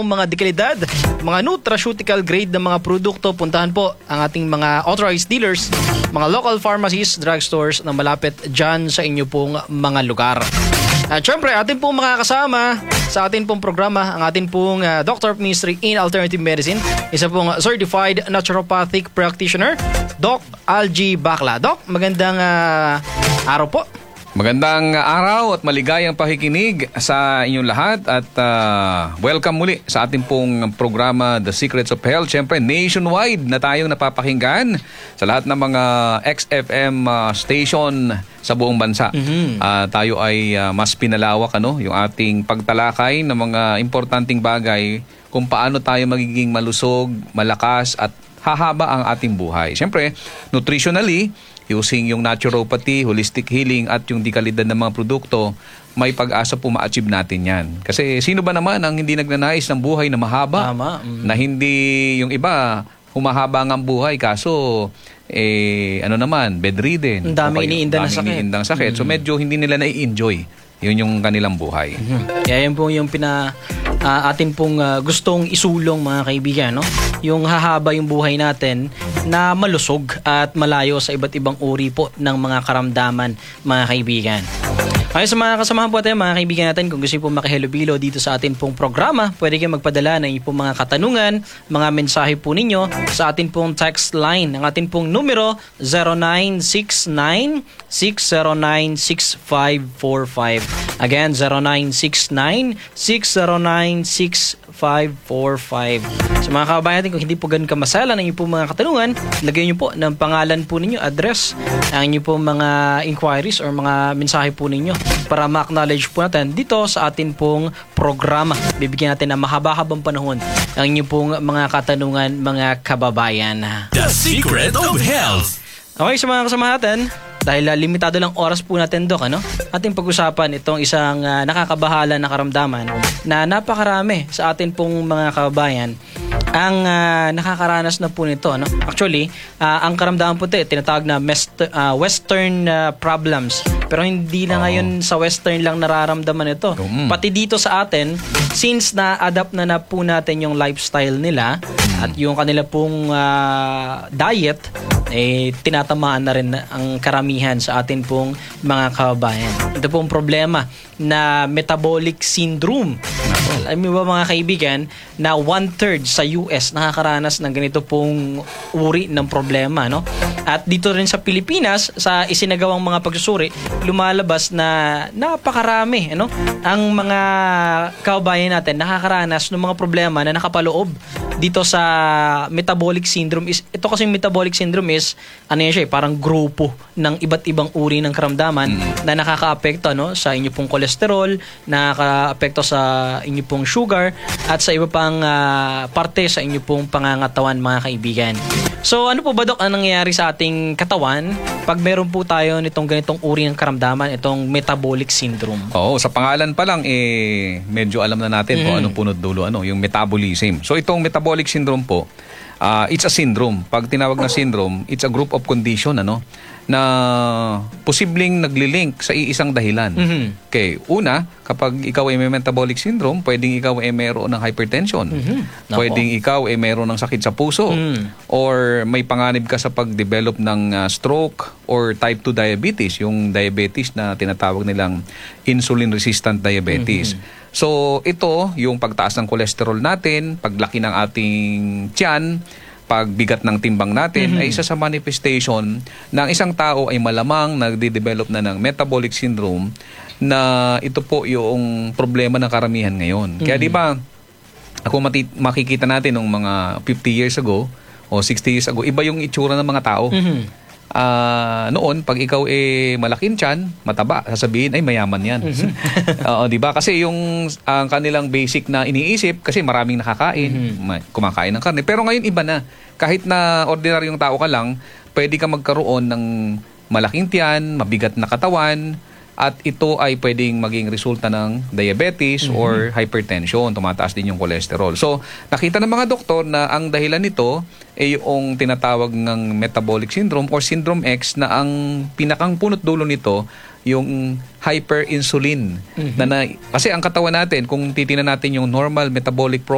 mga dekalidad, mga nutraceutical grade ng mga produkto, puntahan po ang ating mga authorized dealers, mga local pharmacies, drugstores na malapit dyan sa inyo pong mga lugar. At syempre, atin pong makakasama sa atin pong programa, ang atin pong Doctor of Ministry in Alternative Medicine, isa pong Certified Naturopathic Practitioner, Doc Algie Bacla. Doc, magandang araw po. Magandang araw at maligayang pakikinig sa inyong lahat at welcome muli sa ating pong programa The Secrets of Health. Siyempre, nationwide na tayong napapakinggan sa lahat ng mga XFM station sa buong bansa. Tayo ay mas pinalawak yung ating pagtalakay ng mga importanteng bagay kung paano tayo magiging malusog, malakas at hahaba ang ating buhay. Siyempre, nutritionally, using yung naturopathy, holistic healing at yung dekalidad ng mga produkto, may pag-asa po ma-achieve natin yan. Kasi sino ba naman ang hindi nagnanais ng buhay na mahaba? Tama. Na hindi yung iba, humahaba ng buhay kaso bedridden. Ang dami iniindang sakit. So medyo hindi nila nai-enjoy. Yun yung kanilang buhay. Kaya yun po yung atin pong gustong isulong, mga kaibigan, no? Yung hahaba yung buhay natin na malusog at malayo sa iba't ibang uri po ng mga karamdaman, mga kaibigan. Okay, sa mga kasamahan po tayo, mga kaibigan natin, kung gusto niyo po makihalubilo dito sa atin pong programa, pwede kayo magpadala ng inyong mga katanungan, mga mensahe po ninyo sa atin pong text line. Ang atin pong numero, 0969-609-6545. Again, 0969-609-6545. Sa mga kababayan natin, kung hindi po ganun kamasala ng inyong pong mga katanungan, lagay niyo po ng pangalan po ninyo, address, ang inyong pong mga inquiries or mga mensahe po ninyo para ma-acknowledge po natin dito sa atin pong programa. Bibigyan natin ng mahaba-habang panahon ang inyong pong mga katanungan, mga kababayan. The Secret of Health. Okay, sa mga kasama natin, dahil limitado lang oras po natin, Dok, ating pag-usapan itong isang nakakabahala na karamdaman na napakarami sa atin pong mga kababayan ang nakakaranas na po nito. Actually, ang karamdaman po ito, tinatawag na Western problems. Pero hindi na ngayon sa Western lang nararamdaman ito. Pati dito sa atin, since na-adapt na po natin yung lifestyle nila at yung kanila pong diet, tinatamaan na rin ang karamihan sa atin pong mga kababayan. Ito pong problema na metabolic syndrome. Alam mo ba, mga kaibigan, na 1/3 sa US nakakaranas ng ganito pong uri ng problema, no? At dito rin sa Pilipinas, sa isinagawang mga pagsusuri, lumalabas na napakarami, ang mga kababayan natin nakakaranas ng mga problema na nakapaloob dito sa metabolic syndrome. Ito kasi metabolic syndrome is parang grupo ng iba't ibang uri ng karamdaman na nakakaapekto sa inyo pong kolesterol, nakakaapekto sa inyo pong sugar at sa iba pang parte sa inyo pong pangangatawan, mga kaibigan. So ano po ba, Dok, ang nangyayari sa ating katawan pag meron po tayo nitong ganitong uri ng karamdaman, itong metabolic syndrome? Oo, sa pangalan pa lang medyo alam na natin kung anong punot dulo, yung metabolism. So itong metabolic syndrome po, it's a syndrome. Pag tinawag na syndrome, it's a group of condition na posibleng naglilink sa iisang dahilan. Okay, una, kapag ikaw ay may metabolic syndrome, pwedeng ikaw ay mayroon ng hypertension. Pwedeng ikaw ay mayroon ng sakit sa puso. Or may panganib ka sa pag-develop ng stroke or type 2 diabetes, yung diabetes na tinatawag nilang insulin-resistant diabetes. So, ito, yung pagtaas ng cholesterol natin, paglaki ng ating tiyan, pagbigat ng timbang natin, ay isa sa manifestation ng isang tao ay malamang nagde-develop na ng metabolic syndrome, na ito po yung problema ng karamihan ngayon. Kaya di ba, ako makikita natin nung mga 50 years ago o 60 years ago, iba yung itsura ng mga tao. Noon, pag ikaw malaking tiyan, mataba, sasabihin, ay mayaman yan. Di ba? Kasi yung ang kanilang basic na iniisip, kasi maraming nakakain, kumakain ng karne. Pero ngayon iba na. Kahit na ordinaryong tao ka lang, pwede ka magkaroon ng malaking tiyan, mabigat na katawan, at ito ay pwedeng maging resulta ng diabetes or hypertension, tumataas din yung cholesterol. So, nakita ng mga doktor na ang dahilan nito ay yung tinatawag ng metabolic syndrome or syndrome X, na ang pinakang punot dulo nito yung hyperinsulin. Kasi ang katawan natin, kung titingnan natin yung normal metabolic